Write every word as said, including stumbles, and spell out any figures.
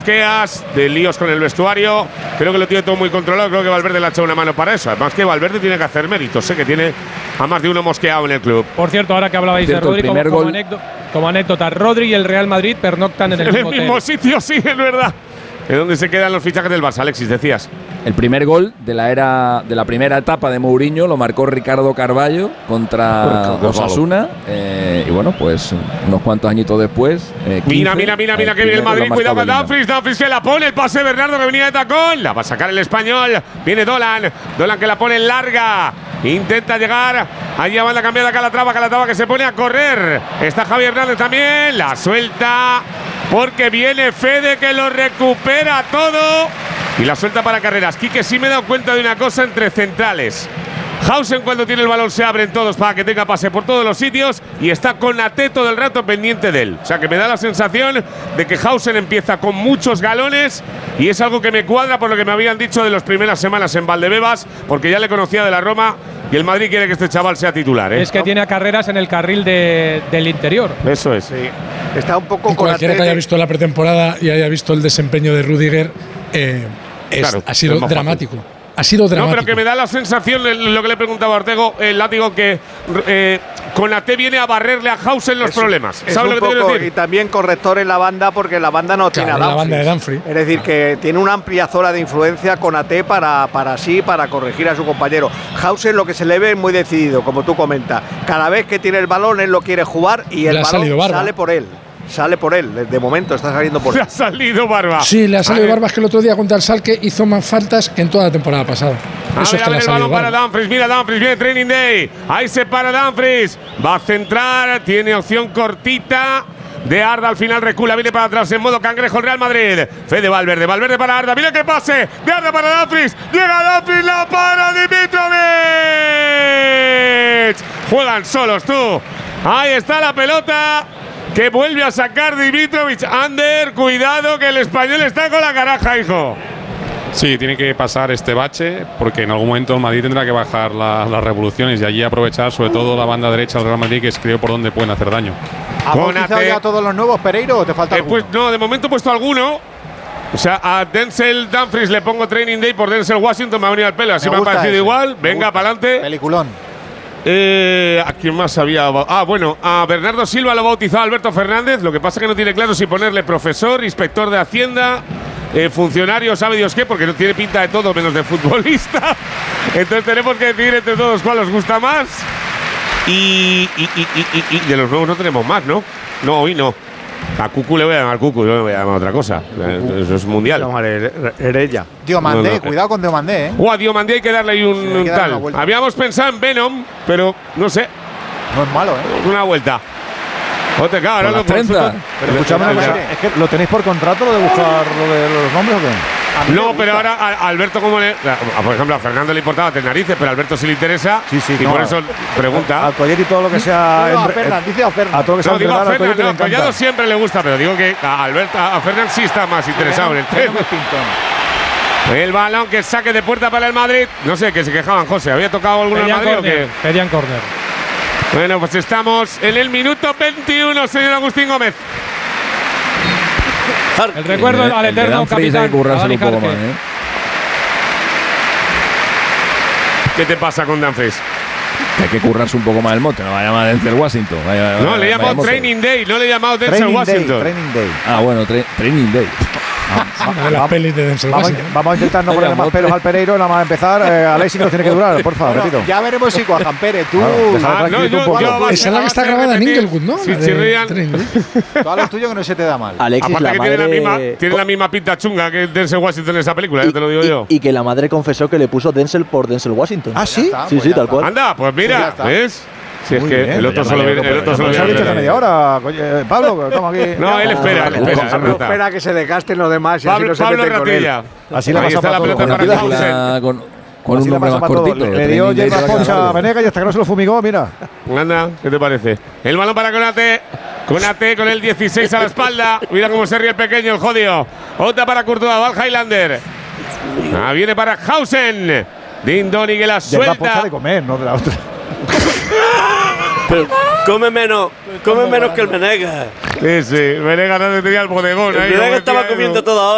Queas, de líos con el vestuario. Creo que lo tiene todo muy controlado. Creo que Valverde le ha echado una mano para eso. Además que Valverde tiene que hacer méritos. Sé que tiene a más de uno mosqueado en el club. Por cierto, ahora que hablabais de Rodri, como, como, anécdota, como anécdota, Rodri y el Real Madrid pernoctan en el, en mismo, el mismo hotel. sitio, sí, es verdad. ¿De dónde se quedan los fichajes del Barça, Alexis? Decías. El primer gol de la era de la primera etapa de Mourinho lo marcó Ricardo Carballo contra Osasuna. Eh, y bueno, pues unos cuantos añitos después. Eh, quince, mira, mira, mira, mira que viene el Madrid. Cuidado con Dumfries. Dumfries que la pone. El pase de Bernardo que venía de tacón. La va a sacar el español. Viene Dolan. Dolan que la pone en larga. Intenta llegar. Allí a banda cambiada Calatrava. Calatrava que se pone a correr. Está Javi Hernández también. La suelta. Porque viene Fede que lo recupera todo. Y la suelta para Carreras. Quique, sí me he dado cuenta de una cosa entre centrales. Hausen cuando tiene el balón se abren todos para que tenga pase por todos los sitios. Y está Konaté todo el rato pendiente de él. O sea que me da la sensación de que Hausen empieza con muchos galones. Y es algo que me cuadra por lo que me habían dicho de las primeras semanas en Valdebebas. Porque ya le conocía de la Roma. Y el Madrid quiere que este chaval sea titular, ¿eh? Es que ¿no? tiene a Carreras en el carril de, del interior. Eso es. Sí. Está un poco con cualquiera que haya visto la pretemporada y haya visto el desempeño de Rudiger, eh, es, claro, ha sido es dramático. Ha sido dramático. No, pero que me da la sensación, lo que le preguntaba a Ortego, el látigo, que eh, Konaté viene a barrerle a Hausen los es, problemas. Es ¿Sabes lo que te quiero decir? Y también corrector en la banda, porque la banda no claro, tiene a la banda de Dumfries. Es decir, que tiene una amplia zona de influencia Konaté para, para sí, para corregir a su compañero. Hausen lo que se le ve es muy decidido, como tú comentas. Cada vez que tiene el balón, él lo quiere jugar y el balón sale por él. Sale por él, de momento está saliendo por él. Le ha salido Barba. Sí, le ha salido Barba, es que el otro día contra el Schalke hizo más faltas que en toda la temporada pasada. A Eso ver, es que a ver, le ha el salido balón para Barba. Dumfries, mira Dumfries, viene Training Day. Ahí se para Dumfries. Va a centrar, tiene opción cortita. De Arda al final recula, viene para atrás en modo cangrejo el Real Madrid. Fede Valverde, Valverde para Arda, mira qué pase. De Arda para Dumfries, llega Dumfries, la para Dimitrovic. Juegan solos tú. Ahí está la pelota. Que vuelve a sacar Dimitrovic. Ander, cuidado que el español está con la caraja, hijo. Sí, tiene que pasar este bache porque en algún momento el Madrid tendrá que bajar la, las revoluciones y allí aprovechar sobre todo la banda derecha del Real Madrid, que es creo por donde pueden hacer daño. ¿Has bautizado ya todos los nuevos, Pereiro, o te falta eh, pues, no, de momento he puesto alguno. O sea, a Denzel Dumfries le pongo Training Day por Denzel Washington, me ha venido al pelo. Así me, me ha parecido ese. igual. Me Venga, para adelante. Peliculón. Eh, ¿A quién más había? Ah, bueno, a Bernardo Silva lo bautizó Alberto Fernández. Lo que pasa es que no tiene claro si ponerle profesor, inspector de Hacienda, eh, funcionario, sabe Dios qué, porque no tiene pinta de todo menos de futbolista. Entonces tenemos que decidir entre todos cuál os gusta más. Y, y, y, y, y de los nuevos no tenemos más, ¿no? No, hoy no. A Cucu le voy a llamar Cucu, yo le voy a llamar otra cosa. Eso es mundial. Herella. Diomandé, no, no. Cuidado con Diomandé, ¿eh? O a Diomandé hay que darle ahí un, sí, un tal. Habíamos pensado en Venom, pero no sé. No es malo, ¿eh? Una vuelta. Ote, claro, ahora lo treinta. Pero escúchame, es que ¿lo tenéis por contrato lo de buscar lo de los nombres o qué? No, pero ahora a Alberto, como le. Por ejemplo, a Fernando le importaba tener narices, pero a Alberto sí le interesa. Sí, sí, y no, por eso pregunta. Al Collado y todo lo que sea. No, no, a Fernando, dice a Fernando. A todo lo que sea. No, digo a Fernando, no, a Collado siempre le gusta, pero digo que a Alberto, a Fernando sí está más interesado en el tema. El balón que saque de puerta para el Madrid. No sé, que se quejaban, José. ¿Había tocado alguno en Madrid corner, o qué? Pedían córner. Bueno, pues estamos en el minuto veintiuno, señor Agustín Gómez. El recuerdo el, al eterno capitán. Un poco más, ¿eh? ¿Qué te pasa con Dumfries? Que hay que currarse un poco más el mote, no va a llamar Denzel Washington. Vaya, no, vaya, le he llamado vaya Training Day, no le he llamado Denzel training Washington. Day, training Day. Ah, bueno, tra Training Day. Una de las pelis de Denzel vamos, Washington. Vamos a intentar no poner más pelos al Pereiro, nada más empezar. Eh, Alexis nos tiene que durar, por favor, repito. Ya veremos si Juan Pérez, tú. Claro, ah, no, yo, yo, Esa es la que está grabada en Inglewood, ¿no? Si chirrían. Todo lo tuyo que no se te da mal. Alexis, aparte la que madre… tiene, la misma, tiene la misma pinta chunga que Denzel Washington en esa película, y, ya te lo digo y, yo. Y que la madre confesó que le puso Denzel por Denzel Washington. ¿Ah, sí? Sí, sí, tal cual. Anda, pues mira, ¿ves? Si es Muy que bien, el otro solo viene. El otro solo viene. viene. media hora, eh, Pablo, estamos aquí. No, él espera, él espera. Pablo espera que se desgasten los demás y Pablo, así no se Pablo meten con él. Ratilla. Así la Ahí está la pelota para Hausen. Con, con un nombre más cortito. Le dio Yerba Poncha a Venegas y hasta que no se lo fumigó, mira. Anda, ¿qué te parece? El balón para Konaté. Konaté con el dieciséis a la espalda. Mira cómo se ríe el pequeño, el jodido. Otra para Courtois, va el Highlander. Ah, viene para Hausen. Dindoni que la suelta. Yerba Poncha de comer, no de la otra. Pero come menos, come menos que el Venegas. Sí, sí, Venegas no tenía el bodegón. El ahí, Venegas estaba comiendo toda hora.